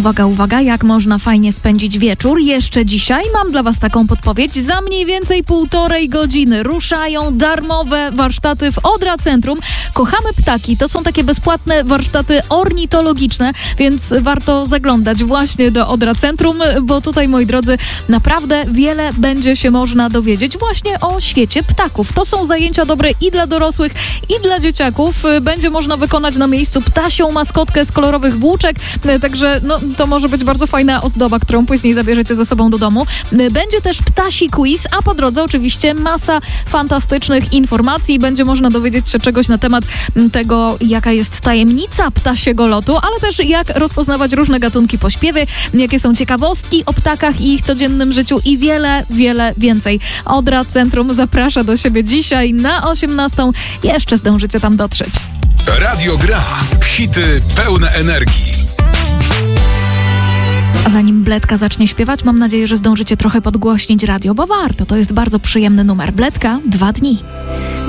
Uwaga, uwaga, jak można fajnie spędzić wieczór? Jeszcze dzisiaj mam dla Was taką podpowiedź. Za mniej więcej 1,5 godziny ruszają darmowe warsztaty w Odra Centrum. Kochamy ptaki. To są takie bezpłatne warsztaty ornitologiczne, więc warto zaglądać właśnie do Odra Centrum, bo tutaj, moi drodzy, naprawdę wiele będzie się można dowiedzieć właśnie o świecie ptaków. To są zajęcia dobre i dla dorosłych, i dla dzieciaków. Będzie można wykonać na miejscu ptasią maskotkę z kolorowych włóczek, także to może być bardzo fajna ozdoba, którą później zabierzecie ze sobą do domu. Będzie też ptasi quiz, a po drodze oczywiście masa fantastycznych informacji. Będzie można dowiedzieć się czegoś na temat tego, jaka jest tajemnica ptasiego lotu, ale też jak rozpoznawać różne gatunki po śpiewie, jakie są ciekawostki o ptakach i ich codziennym życiu i wiele, wiele więcej. Odra Centrum zaprasza do siebie dzisiaj na 18:00. Jeszcze zdążycie tam dotrzeć. Radio Gra. Hity pełne energii. A zanim Bledka zacznie śpiewać, mam nadzieję, że zdążycie trochę podgłośnić radio, bo warto. To jest bardzo przyjemny numer. Bledka, 2 dni.